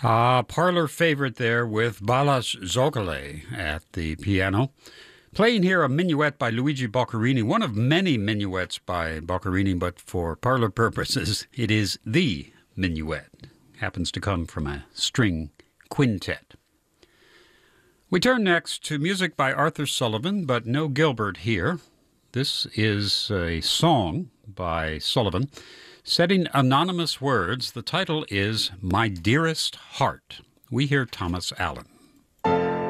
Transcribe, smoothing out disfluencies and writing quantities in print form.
Parlor favorite there with Balázs Zogale at the piano. Playing here a minuet by Luigi Boccherini, one of many minuets by Boccherini, but for parlor purposes, it is the minuet. Happens to come from a string quintet. We turn next to music by Arthur Sullivan, but no Gilbert here. This is a song by Sullivan, set in anonymous words. The title is My Dearest Heart. We hear Thomas Allen.